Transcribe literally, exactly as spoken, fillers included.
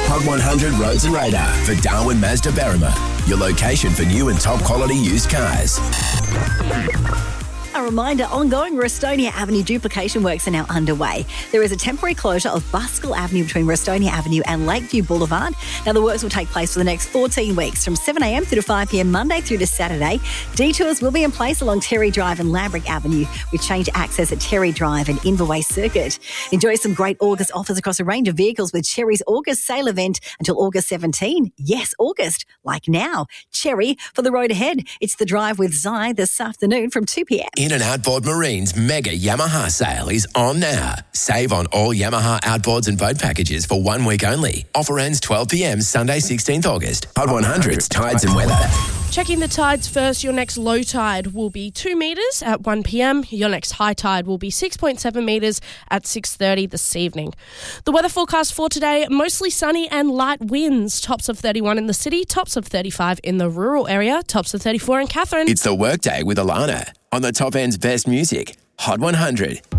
Hot one hundred Roads and Radar for Darwin Mazda Berrima, your location for new and top quality used cars. A reminder, ongoing Restonia Avenue duplication works are now underway. There is a temporary closure of Buskill Avenue between Restonia Avenue and Lakeview Boulevard. Now, the works will take place for the next fourteen weeks from seven a m through to five p m Monday through to Saturday. Detours will be in place along Terry Drive and Lambrick Avenue with change access at Terry Drive and Inverway Circuit. Enjoy some great August offers across a range of vehicles with Cherry's August sale event until August seventeenth. Yes, August, like now. Cherry for the road ahead. It's the Drive with Zai this afternoon from two p m. In and Outboard Marine's mega Yamaha sale is on now. Save on all Yamaha outboards and boat packages for one week only. Offer ends twelve p m Sunday sixteenth August. Hot one hundred's Tides and Weather. Checking the tides first, your next low tide will be two metres at one p m. Your next high tide will be six point seven metres at six thirty this evening. The weather forecast for today, mostly sunny and light winds. Tops of thirty-one in the city, tops of thirty-five in the rural area, tops of thirty-four in Katherine. It's the workday with Alana on the Top End's best music. Hot one hundred.